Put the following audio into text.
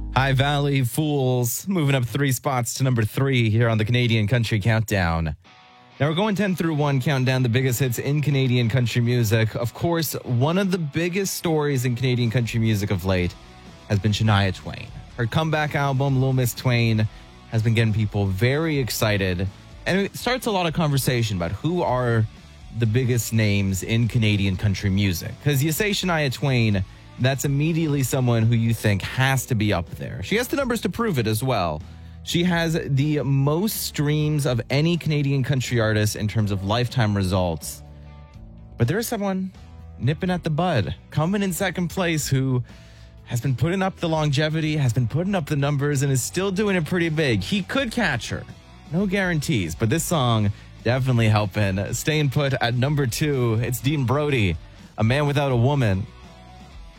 High Valley Fools moving up 3 spots to number 3 here on the Canadian Country Countdown. Now we're going 10 through 1, counting down the biggest hits in Canadian country music. Of course, one of the biggest stories in Canadian country music of late has been Shania Twain. Her comeback album, Little Miss Twain, has been getting people very excited. And it starts a lot of conversation about who are the biggest names in Canadian country music. Because you say Shania Twain, that's immediately someone who you think has to be up there. She has the numbers to prove it as well. She has the most streams of any Canadian country artist in terms of lifetime results. But there is someone nipping at the bud, coming in second place, who has been putting up the longevity, has been putting up the numbers, and is still doing it pretty big. He could catch her. No guarantees, but this song definitely helping. Staying put at number 2, it's Dean Brody, A Man Without a Woman.